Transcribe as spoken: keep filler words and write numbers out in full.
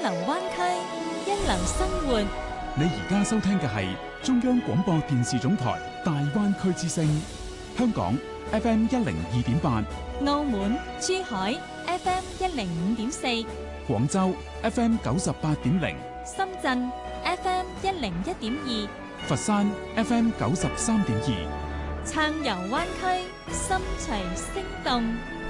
流灣區，一流生活。 你而家收聽嘅係中央廣播電視總台大灣區之聲，香港 F M 一零二點八， 澳門、珠海 F M 一零五點四， 廣州 F M 九十八點零， 深圳 F M 一零一點二， 佛山 F M 九十三點二。 暢遊灣區，心隨聲動。